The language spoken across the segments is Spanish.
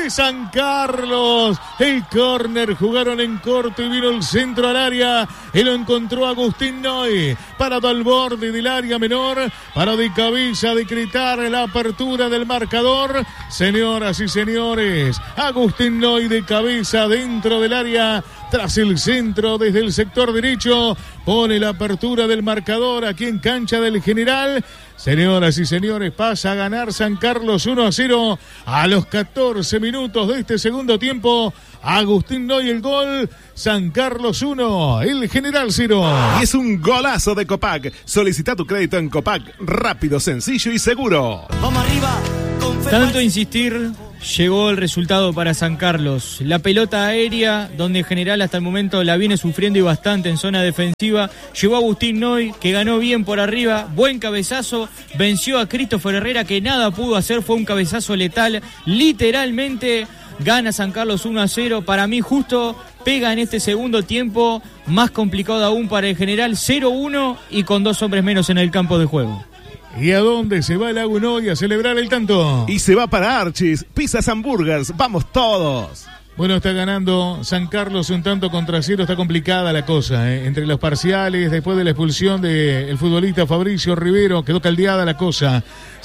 de San Carlos. El córner, jugaron en corto y vino el centro al área y lo encontró Agustín Noy, parado al borde del área menor, para de cabeza decretar la apertura del marcador. Señoras y señores, Agustín Noy de cabeza dentro del área, tras el centro desde el sector derecho, pone la apertura del marcador aquí en cancha del General. Señoras y señores, pasa a ganar San Carlos 1-0 a los 14 minutos de este segundo tiempo. Agustín Noy el gol, San Carlos 1, el General 0. Y es un golazo de Copac. Solicita tu crédito en Copac, rápido, sencillo y seguro. Vamos arriba. Tanto insistir, llegó el resultado para San Carlos. La pelota aérea, donde en general hasta el momento la viene sufriendo y bastante en zona defensiva. Llegó Agustín Noy, que ganó bien por arriba. Buen cabezazo, venció a Christopher Herrera, que nada pudo hacer. Fue un cabezazo letal. Literalmente gana San Carlos 1-0. Para mí justo pega en este segundo tiempo. Más complicado aún para el General, 0-1 y con 2 hombres menos en el campo de juego. ¿Y a dónde se va el Agunoy a celebrar el tanto? Y se va para Archis, Pizzas Hamburgers, vamos todos. Bueno, está ganando San Carlos un tanto contra 0, está complicada la cosa, entre los parciales, después de la expulsión del futbolista Fabricio Rivero, quedó caldeada la cosa,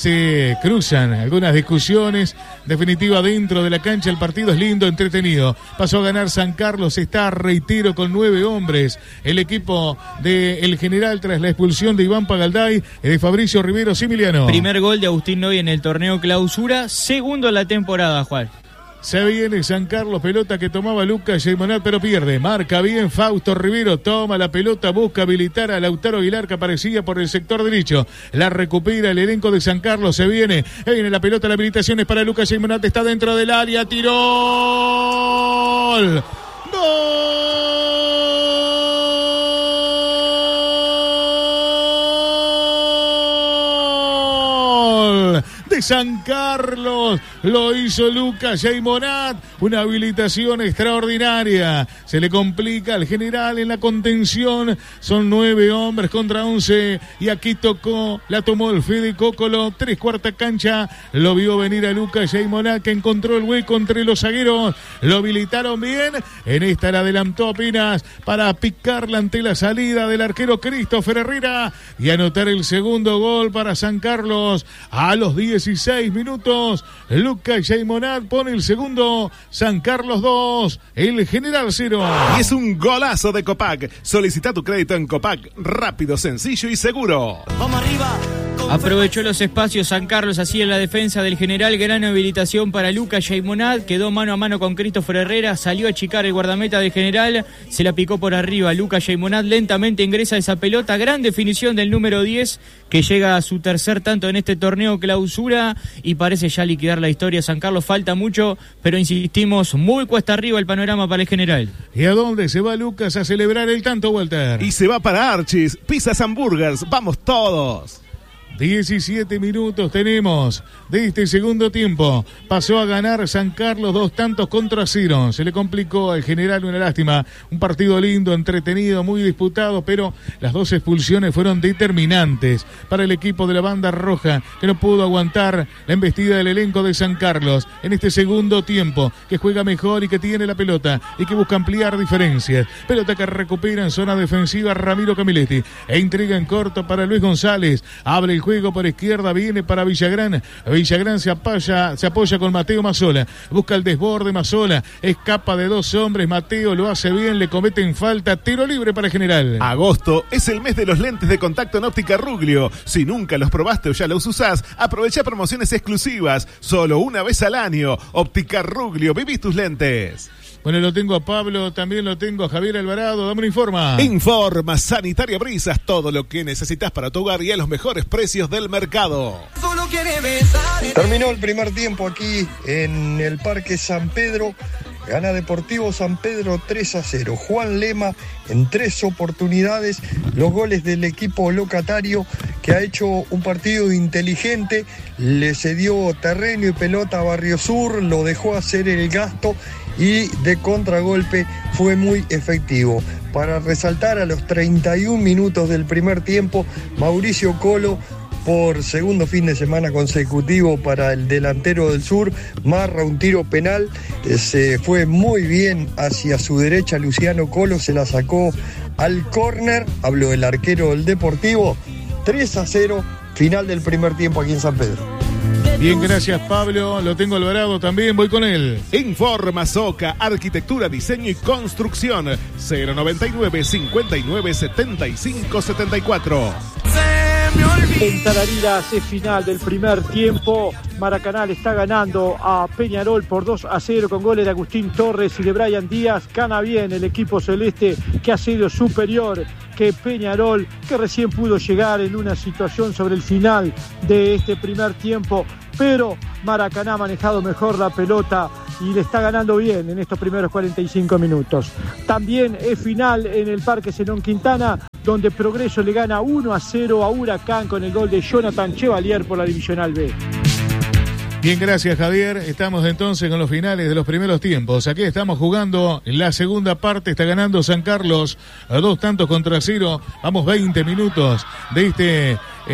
se cruzan algunas discusiones, definitiva dentro de la cancha el partido es lindo, entretenido, pasó a ganar San Carlos, está, reitero, con 9 hombres, el equipo del General tras la expulsión de Iván Pagalday y de Fabricio Rivero Similiano. Primer gol de Agustín Noy en el torneo clausura, segundo en la temporada, Juan. Se viene San Carlos, pelota que tomaba Lucas Geymonat, pero pierde. Marca bien Fausto Rivero, toma la pelota, busca habilitar a Lautaro Aguilar, que aparecía por el sector derecho. La recupera el elenco de San Carlos, se viene la pelota, la habilitación es para Lucas Geymonat, está dentro del área, tiró. ¡Gol! De San Carlos, lo hizo Lucas Geymonat, una habilitación extraordinaria, se le complica al General en la contención, son 9 hombres contra 11 y aquí tocó, la tomó el Fede Cócolo, 3/4 cancha, lo vio venir a Lucas Geymonat, que encontró el hueco entre los zagueros, lo habilitaron bien, en esta la adelantó apenas para picarla ante la salida del arquero Christopher Herrera y anotar el segundo gol para San Carlos a los 16 minutos. Lucas Geymonat pone el segundo, San Carlos 2, el General 0. Y es un golazo de Copac. Solicita tu crédito en Copac, rápido, sencillo y seguro. Vamos arriba. Aprovechó los espacios San Carlos así en la defensa del General, gran habilitación para Lucas Geymonat, quedó mano a mano con Christopher Herrera, salió a achicar el guardameta del General, se la picó por arriba, Lucas Geymonat lentamente ingresa esa pelota, gran definición del número 10, que llega a su tercer tanto en este torneo clausura y parece ya liquidar la historia. San Carlos falta mucho, pero insistimos, muy cuesta arriba el panorama para el General. ¿Y a dónde se va Lucas a celebrar el tanto, Walter? Y se va para Archis, Pizzas Hamburgers, vamos todos. 17 minutos tenemos de este segundo tiempo. Pasó a ganar San Carlos 2 tantos contra 0. Se le complicó al General, una lástima. Un partido lindo, entretenido, muy disputado, pero las 2 expulsiones fueron determinantes para el equipo de la banda roja, que no pudo aguantar la embestida del elenco de San Carlos en este segundo tiempo, que juega mejor y que tiene la pelota y que busca ampliar diferencias. Pelota que recupera en zona defensiva Ramiro Camiletti e entrega en corto para Luis González. Abre el juego por izquierda, viene para Villagrán. Villagrán se apoya con Mateo Mazzola, busca el desborde Mazzola, escapa de 2 hombres, Mateo lo hace bien, le cometen falta, tiro libre para General. Agosto es el mes de los lentes de contacto en Óptica Ruglio. Si nunca los probaste o ya los usás, aprovecha promociones exclusivas, solo una vez al año. Óptica Ruglio, vivís tus lentes. Bueno, lo tengo a Pablo, también lo tengo a Javier Alvarado. Dame un informa. Informa Sanitaria Brisas, todo lo que necesitas para tu hogar y a los mejores precios del mercado. Terminó el primer tiempo aquí en el Parque San Pedro. Gana Deportivo San Pedro 3-0. Juan Lema en 3 oportunidades. Los goles del equipo locatario, que ha hecho un partido inteligente. Le cedió terreno y pelota a Barrio Sur. Lo dejó hacer el gasto y de contragolpe fue muy efectivo. Para resaltar, a los 31 minutos del primer tiempo, Mauricio Colo por segundo fin de semana consecutivo para el delantero del Sur. Marra un tiro penal, se fue muy bien hacia su derecha Luciano Colo, se la sacó al córner, hablo del arquero del Deportivo. 3-0, final del primer tiempo aquí en San Pedro. Bien, gracias Pablo, lo tengo Alvarado también, voy con él. Informa Soca, arquitectura, diseño y construcción. 099 59 75 74. En Tarariras es final del primer tiempo. Maracaná está ganando a Peñarol por 2-0 con goles de Agustín Torres y de Brian Díaz. Gana bien el equipo celeste, que ha sido superior que Peñarol, que recién pudo llegar en una situación sobre el final de este primer tiempo, pero Maracaná ha manejado mejor la pelota y le está ganando bien en estos primeros 45 minutos. También es final en el Parque Zenón Quintana, donde Progreso le gana 1-0 a Huracán con el gol de Jonathan Chevalier por la Divisional B. Bien, gracias Javier. Estamos entonces con los finales de los primeros tiempos. Aquí estamos jugando la segunda parte. Está ganando San Carlos a 2-0. Vamos 20 minutos de este